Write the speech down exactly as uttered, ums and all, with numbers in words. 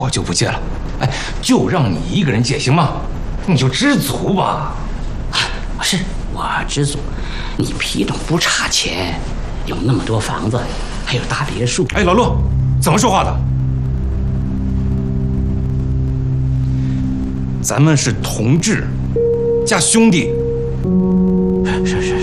我就不借了。哎，就让你一个人借行吗？你就知足吧。 是我知足，你皮总不差钱，有那么多房子，还有大别墅。 哎，老陆，怎么说话的？咱们是同志加兄弟。 是是是。